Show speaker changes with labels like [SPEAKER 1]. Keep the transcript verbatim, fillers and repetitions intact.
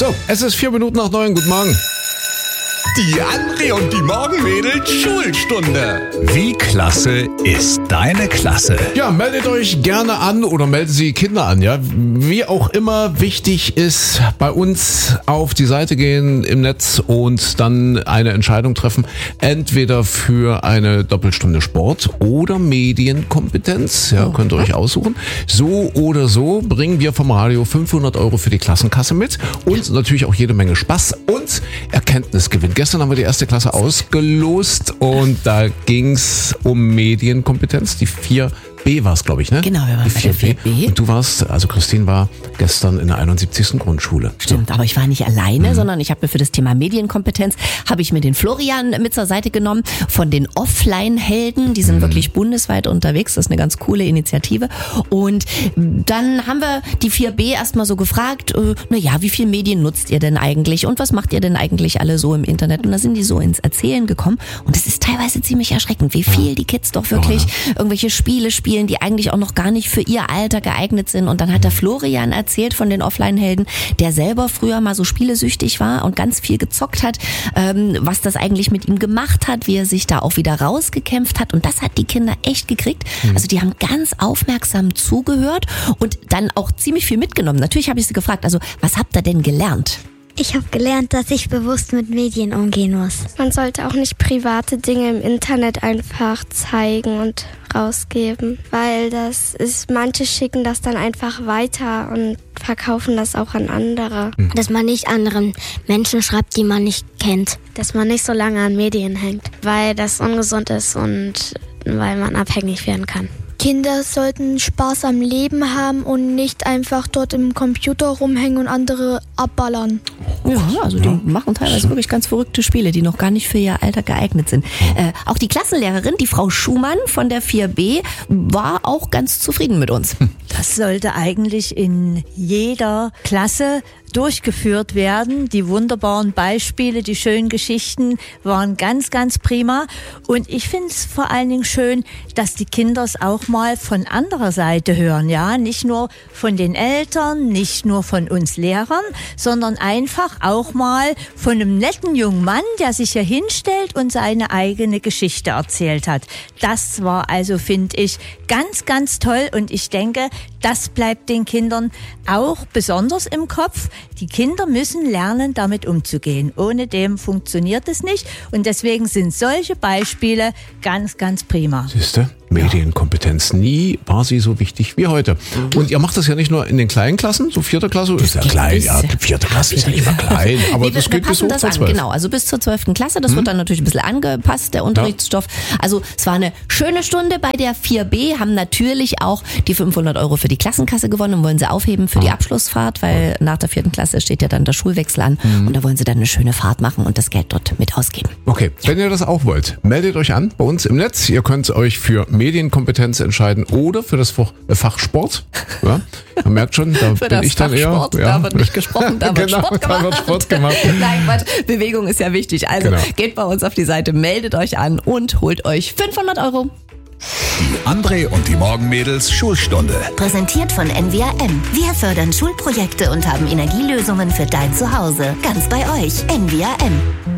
[SPEAKER 1] So, es ist vier Minuten nach neun. Guten Morgen.
[SPEAKER 2] Die André und die Morgenmädels Schulstunde.
[SPEAKER 3] Wie klasse ist deine Klasse?
[SPEAKER 1] Ja, meldet euch gerne an oder melden Sie Kinder an, ja. Wie auch immer, wichtig ist, bei uns auf die Seite gehen im Netz und dann eine Entscheidung treffen. Entweder für eine Doppelstunde Sport oder Medienkompetenz. Ja, könnt ihr euch aussuchen. So oder so bringen wir vom Radio fünfhundert Euro für die Klassenkasse mit und natürlich auch jede Menge Spaß und Erkenntnisgewinn. Gestern haben wir die erste Klasse ausgelost und da ging's um Medienkompetenz. Die vier B war es, glaube ich, ne?
[SPEAKER 4] Genau, wir waren
[SPEAKER 1] die
[SPEAKER 4] bei der vier B.
[SPEAKER 1] Und du warst, also Christine war gestern in der einundsiebzigsten Grundschule.
[SPEAKER 4] Stimmt, aber ich war nicht alleine, mhm. sondern ich habe mir für das Thema Medienkompetenz, habe ich mir den Florian mit zur Seite genommen von den Offline-Helden. Die sind mhm. wirklich bundesweit unterwegs. Das ist eine ganz coole Initiative. Und dann haben wir die vier B erstmal so gefragt, äh, na ja, wie viel Medien nutzt ihr denn eigentlich und was macht ihr denn eigentlich alle so im Internet? Und da sind die so ins Erzählen gekommen und es ist teilweise ziemlich erschreckend, wie viel die Kids doch wirklich ja. irgendwelche Spiele spielen, die eigentlich auch noch gar nicht für ihr Alter geeignet sind. Und dann hat der Florian erzählt von den Offline-Helden, der selber früher mal so spielesüchtig war und ganz viel gezockt hat, ähm, was das eigentlich mit ihm gemacht hat, wie er sich da auch wieder rausgekämpft hat. Und das hat die Kinder echt gekriegt. Mhm. Also die haben ganz aufmerksam zugehört und dann auch ziemlich viel mitgenommen. Natürlich habe ich sie gefragt, also was habt ihr denn gelernt?
[SPEAKER 5] Ich habe gelernt, dass ich bewusst mit Medien umgehen muss.
[SPEAKER 6] Man sollte auch nicht private Dinge im Internet einfach zeigen und rausgeben, weil das ist, manche schicken das dann einfach weiter und verkaufen das auch an andere.
[SPEAKER 5] Dass man nicht anderen Menschen schreibt, die man nicht kennt.
[SPEAKER 6] Dass man nicht so lange an Medien hängt, weil das ungesund ist und weil man abhängig werden kann.
[SPEAKER 7] Kinder sollten Spaß am Leben haben und nicht einfach dort im Computer rumhängen und andere abballern.
[SPEAKER 4] Ja, also die ja. machen teilweise wirklich ganz verrückte Spiele, die noch gar nicht für ihr Alter geeignet sind. Äh, auch die Klassenlehrerin, die Frau Schumann von der vier B, war auch ganz zufrieden mit uns.
[SPEAKER 8] Das sollte eigentlich in jeder Klasse durchgeführt werden. Die wunderbaren Beispiele, die schönen Geschichten waren ganz, ganz prima. Und ich finde es vor allen Dingen schön, dass die Kinder es auch mal von anderer Seite hören. Ja, nicht nur von den Eltern, nicht nur von uns Lehrern, sondern einfach auch mal von einem netten jungen Mann, der sich hier hinstellt und seine eigene Geschichte erzählt hat. Das war also, finde ich, ganz, ganz toll. Und ich denke, das bleibt den Kindern auch besonders im Kopf. Die Kinder müssen lernen, damit umzugehen. Ohne dem funktioniert es nicht. Und deswegen sind solche Beispiele ganz, ganz prima.
[SPEAKER 1] Siehste? Medienkompetenz. Nie war sie so wichtig wie heute. Und ihr macht das ja nicht nur in den kleinen Klassen, so vierte Klasse, ist ja klein, ja, vierte Klasse ist ja nicht mal klein, aber nee, das geht bis hoch zur zwölf.
[SPEAKER 4] Genau, also bis zur zwölften Klasse, das hm. wird dann natürlich ein bisschen angepasst, der Unterrichtsstoff. Ja. Also es war eine schöne Stunde bei der vier B, haben natürlich auch die fünfhundert Euro für die Klassenkasse gewonnen und wollen sie aufheben für die Abschlussfahrt, weil nach der vierten Klasse steht ja dann der Schulwechsel an hm. und da wollen sie dann eine schöne Fahrt machen und das Geld dort mit ausgeben.
[SPEAKER 1] Okay, wenn ihr das auch wollt, meldet euch an bei uns im Netz. Ihr könnt euch für Medienkompetenz entscheiden oder für das Fach Sport. Ja, man merkt schon, da
[SPEAKER 4] für
[SPEAKER 1] bin ich dann eher.
[SPEAKER 4] Sport,
[SPEAKER 1] ja.
[SPEAKER 4] Da wird nicht gesprochen, da wird
[SPEAKER 1] genau,
[SPEAKER 4] Sport gemacht.
[SPEAKER 1] Da wird Sport gemacht.
[SPEAKER 4] Nein, Quatsch, Bewegung ist ja wichtig. Also genau. Geht bei uns auf die Seite, meldet euch an und holt euch fünfhundert Euro.
[SPEAKER 2] Die André und die Morgenmädels Schulstunde.
[SPEAKER 9] Präsentiert von N W R M. Wir fördern Schulprojekte und haben Energielösungen für dein Zuhause. Ganz bei euch. N W R M.